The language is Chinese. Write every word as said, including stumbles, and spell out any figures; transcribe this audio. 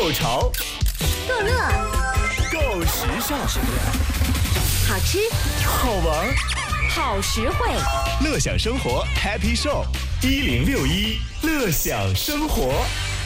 够潮， 够乐， 够时尚， 好吃， 好玩， 好实惠。 乐享生活 Happy Show 一零六一，乐享生活。